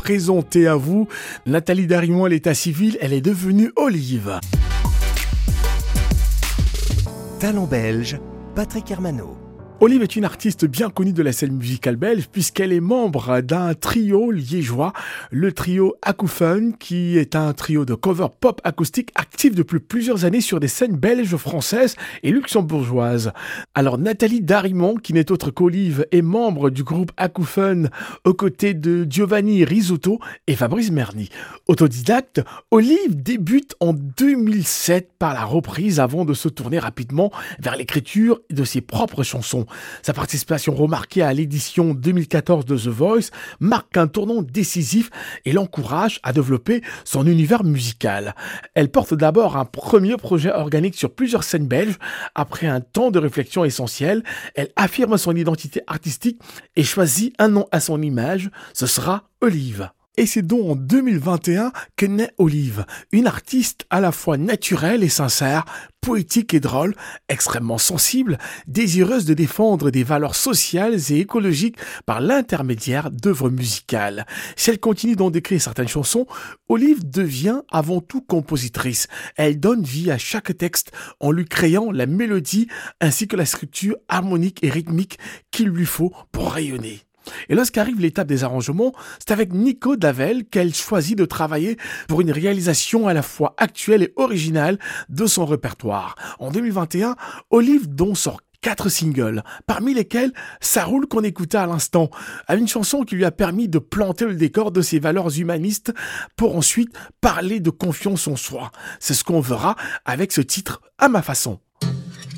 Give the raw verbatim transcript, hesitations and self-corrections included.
présenter à vous Nathalie Darimon à l'état civil, elle est devenue Olive. Talent belge, Patrick Hermano. Olive est une artiste bien connue de la scène musicale belge puisqu'elle est membre d'un trio liégeois, le trio Acouphone, qui est un trio de cover pop acoustique actif depuis plusieurs années sur des scènes belges, françaises et luxembourgeoises. Alors Nathalie Darimon, qui n'est autre qu'Olive, est membre du groupe Acouphone aux côtés de Giovanni Risotto et Fabrice Merny. Autodidacte, Olive débute en deux mille sept par la reprise avant de se tourner rapidement vers l'écriture de ses propres chansons. Sa participation remarquée à l'édition deux mille quatorze de The Voice marque un tournant décisif et l'encourage à développer son univers musical. Elle porte d'abord un premier projet organique sur plusieurs scènes belges. Après un temps de réflexion essentiel, elle affirme son identité artistique et choisit un nom à son image. Ce sera Olive. Et c'est donc en deux mille vingt et un que naît Olive, une artiste à la fois naturelle et sincère, poétique et drôle, extrêmement sensible, désireuse de défendre des valeurs sociales et écologiques par l'intermédiaire d'œuvres musicales. Si elle continue d'en décrire certaines chansons, Olive devient avant tout compositrice. Elle donne vie à chaque texte en lui créant la mélodie ainsi que la structure harmonique et rythmique qu'il lui faut pour rayonner. Et lorsqu'arrive l'étape des arrangements, c'est avec Nico Davel qu'elle choisit de travailler pour une réalisation à la fois actuelle et originale de son répertoire. En deux mille vingt et un, Olive donc sort quatre singles, parmi lesquels Ça roule qu'on écoutait à l'instant, à une chanson qui lui a permis de planter le décor de ses valeurs humanistes pour ensuite parler de confiance en soi. C'est ce qu'on verra avec ce titre À ma façon.